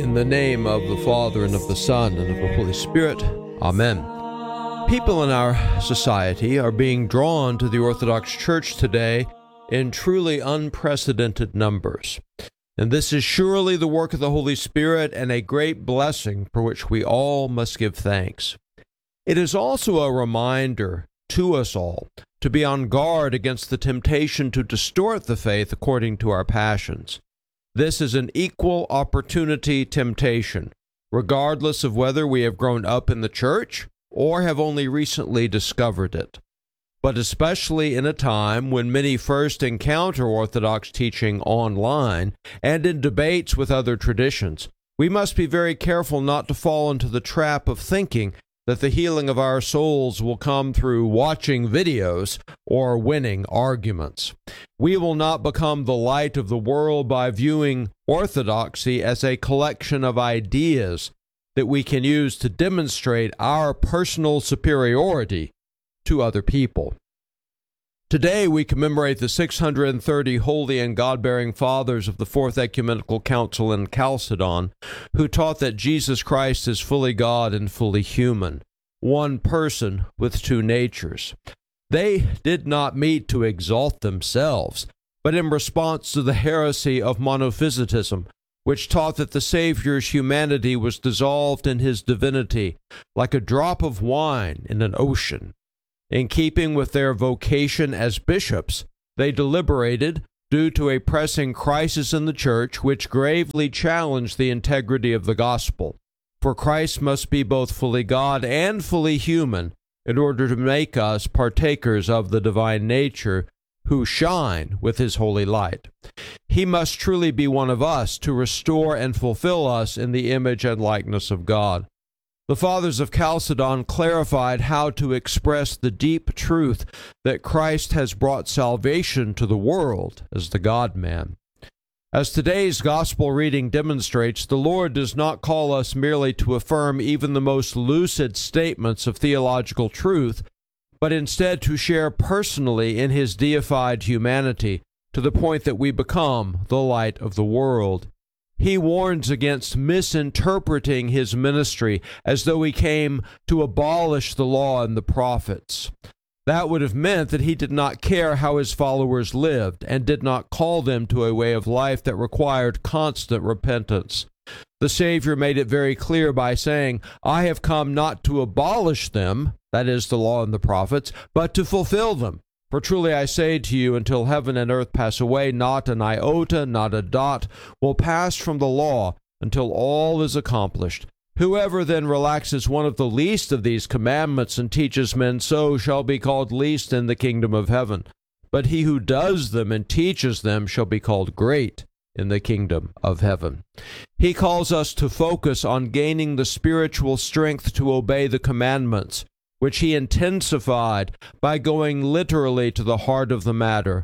In the name of the Father, and of the Son, and of the Holy Spirit. Amen. People in our society are being drawn to the Orthodox Church today in truly unprecedented numbers. And this is surely the work of the Holy Spirit and a great blessing for which we all must give thanks. It is also a reminder to us all to be on guard against the temptation to distort the faith according to our passions. This is an equal opportunity temptation, regardless of whether we have grown up in the church or have only recently discovered it. But especially in a time when many first encounter Orthodox teaching online and in debates with other traditions, we must be very careful not to fall into the trap of thinking that the healing of our souls will come through watching videos or winning arguments. We will not become the light of the world by viewing orthodoxy as a collection of ideas that we can use to demonstrate our personal superiority to other people. Today we commemorate the 630 holy and God-bearing fathers of the Fourth Ecumenical Council in Chalcedon, who taught that Jesus Christ is fully God and fully human, one person with two natures. They did not meet to exalt themselves, but in response to the heresy of monophysitism, which taught that the Savior's humanity was dissolved in his divinity like a drop of wine in an ocean. In keeping with their vocation as bishops, they deliberated, due to a pressing crisis in the Church which gravely challenged the integrity of the gospel. For Christ must be both fully God and fully human in order to make us partakers of the divine nature, who shine with his holy light. He must truly be one of us to restore and fulfill us in the image and likeness of God. The Fathers of Chalcedon clarified how to express the deep truth that Christ has brought salvation to the world as the God-man. As today's gospel reading demonstrates, the Lord does not call us merely to affirm even the most lucid statements of theological truth, but instead to share personally in his deified humanity to the point that we become the light of the world. He warns against misinterpreting his ministry as though he came to abolish the law and the prophets. That would have meant that he did not care how his followers lived and did not call them to a way of life that required constant repentance. The Savior made it very clear by saying, "I have come not to abolish them," that is, the law and the prophets, "but to fulfill them. For truly I say to you, until heaven and earth pass away, not an iota, not a dot, will pass from the law until all is accomplished. Whoever then relaxes one of the least of these commandments and teaches men so shall be called least in the kingdom of heaven. But he who does them and teaches them shall be called great in the kingdom of heaven." He calls us to focus on gaining the spiritual strength to obey the commandments, which he intensified by going literally to the heart of the matter.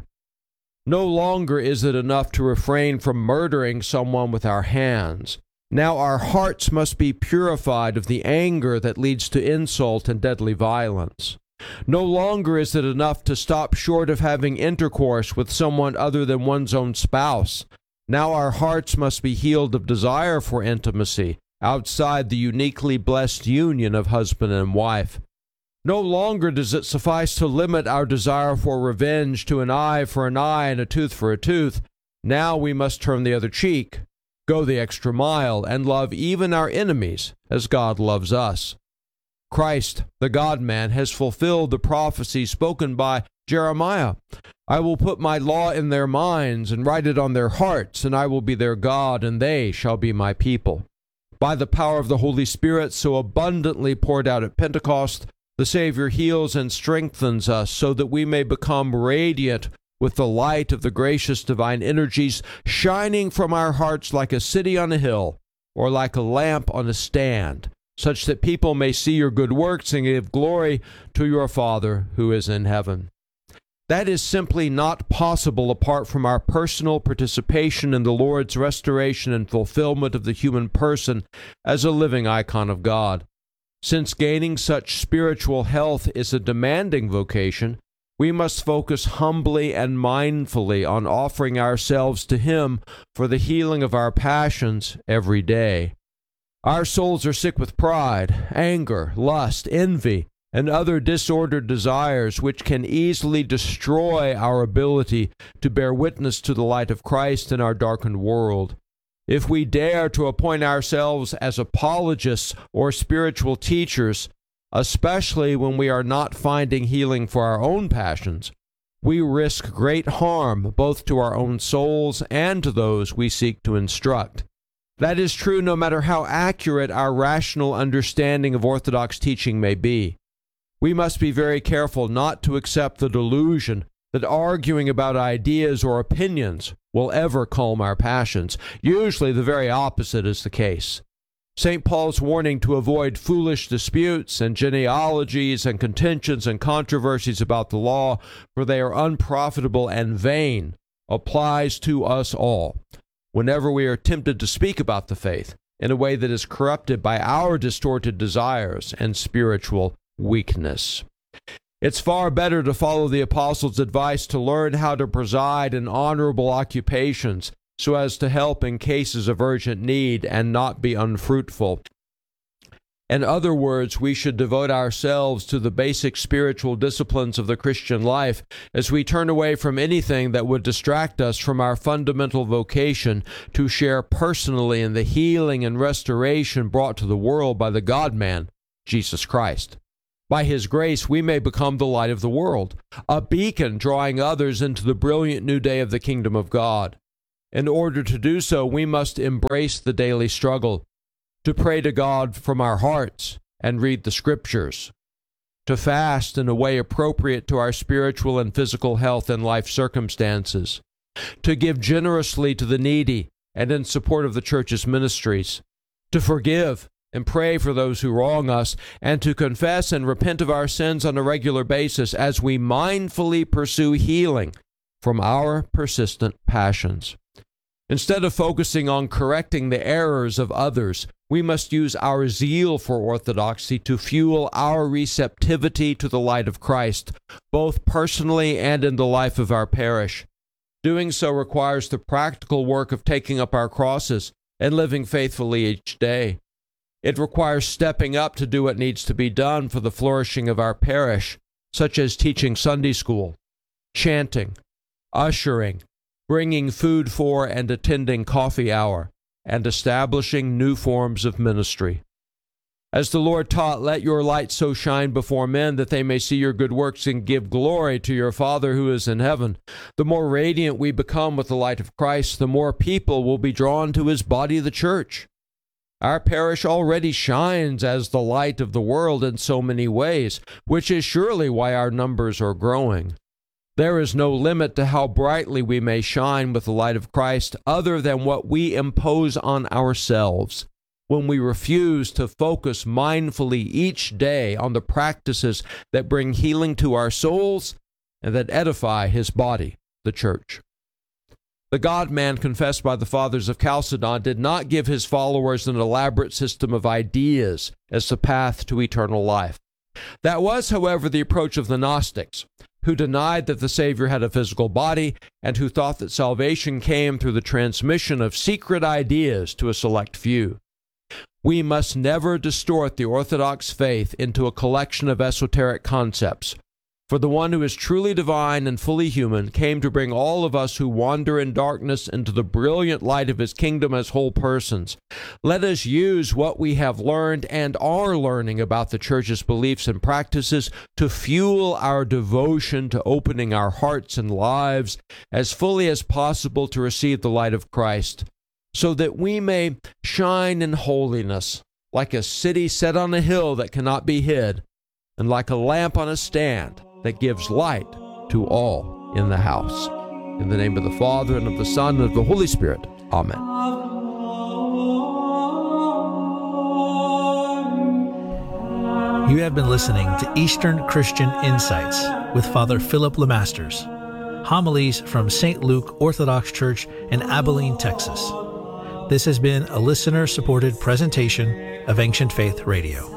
No longer is it enough to refrain from murdering someone with our hands. Now our hearts must be purified of the anger that leads to insult and deadly violence. No longer is it enough to stop short of having intercourse with someone other than one's own spouse. Now our hearts must be healed of desire for intimacy outside the uniquely blessed union of husband and wife. No longer does it suffice to limit our desire for revenge to an eye for an eye and a tooth for a tooth. Now we must turn the other cheek, go the extra mile, and love even our enemies as God loves us. Christ, the God-man, has fulfilled the prophecy spoken by Jeremiah. "I will put my law in their minds and write it on their hearts, and I will be their God, and they shall be my people." By the power of the Holy Spirit so abundantly poured out at Pentecost, the Savior heals and strengthens us so that we may become radiant with the light of the gracious divine energies shining from our hearts like a city on a hill or like a lamp on a stand, such that people may see your good works and give glory to your Father who is in heaven. That is simply not possible apart from our personal participation in the Lord's restoration and fulfillment of the human person as a living icon of God. Since gaining such spiritual health is a demanding vocation, we must focus humbly and mindfully on offering ourselves to Him for the healing of our passions every day. Our souls are sick with pride, anger, lust, envy, and other disordered desires which can easily destroy our ability to bear witness to the light of Christ in our darkened world. If we dare to appoint ourselves as apologists or spiritual teachers, especially when we are not finding healing for our own passions, we risk great harm both to our own souls and to those we seek to instruct. That is true no matter how accurate our rational understanding of Orthodox teaching may be. We must be very careful not to accept the delusion that arguing about ideas or opinions will ever calm our passions. Usually the very opposite is the case. St. Paul's warning to avoid foolish disputes and genealogies and contentions and controversies about the law, for they are unprofitable and vain, applies to us all. Whenever we are tempted to speak about the faith in a way that is corrupted by our distorted desires and spiritual weakness. It's far better to follow the apostles' advice to learn how to preside in honorable occupations so as to help in cases of urgent need and not be unfruitful. In other words, we should devote ourselves to the basic spiritual disciplines of the Christian life as we turn away from anything that would distract us from our fundamental vocation to share personally in the healing and restoration brought to the world by the God-man, Jesus Christ. By His grace, we may become the light of the world, a beacon drawing others into the brilliant new day of the kingdom of God. In order to do so, we must embrace the daily struggle, to pray to God from our hearts and read the Scriptures, to fast in a way appropriate to our spiritual and physical health and life circumstances, to give generously to the needy and in support of the Church's ministries, to forgive and pray for those who wrong us, and to confess and repent of our sins on a regular basis as we mindfully pursue healing from our persistent passions. Instead of focusing on correcting the errors of others, we must use our zeal for orthodoxy to fuel our receptivity to the light of Christ, both personally and in the life of our parish. Doing so requires the practical work of taking up our crosses and living faithfully each day. It requires stepping up to do what needs to be done for the flourishing of our parish, such as teaching Sunday school, chanting, ushering, bringing food for and attending coffee hour, and establishing new forms of ministry. As the Lord taught, let your light so shine before men that they may see your good works and give glory to your Father who is in heaven. The more radiant we become with the light of Christ, the more people will be drawn to His body, the church. Our parish already shines as the light of the world in so many ways, which is surely why our numbers are growing. There is no limit to how brightly we may shine with the light of Christ other than what we impose on ourselves when we refuse to focus mindfully each day on the practices that bring healing to our souls and that edify His body, the church. The God-man confessed by the fathers of Chalcedon did not give his followers an elaborate system of ideas as the path to eternal life. That was, however, the approach of the Gnostics, who denied that the Savior had a physical body and who thought that salvation came through the transmission of secret ideas to a select few. We must never distort the Orthodox faith into a collection of esoteric concepts, for the one who is truly divine and fully human came to bring all of us who wander in darkness into the brilliant light of His kingdom as whole persons. Let us use what we have learned and are learning about the Church's beliefs and practices to fuel our devotion to opening our hearts and lives as fully as possible to receive the light of Christ, so that we may shine in holiness like a city set on a hill that cannot be hid, and like a lamp on a stand that gives light to all in the house. In the name of the Father, and of the Son, and of the Holy Spirit. Amen. You have been listening to Eastern Christian Insights with Father Philip Lemasters. Homilies from St. Luke Orthodox Church in Abilene, Texas. This has been a listener-supported presentation of Ancient Faith Radio.